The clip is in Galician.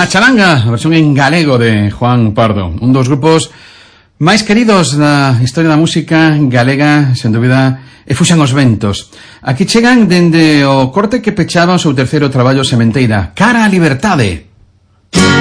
A Charanga, a versión en galego de Juan Pardo, un dos grupos máis queridos da historia da música galega, sen dúbida, e Fuxan os ventos. Aquí chegan dende o corte que pechaba o seu terceiro traballo Sementeira, Cara á Libertade.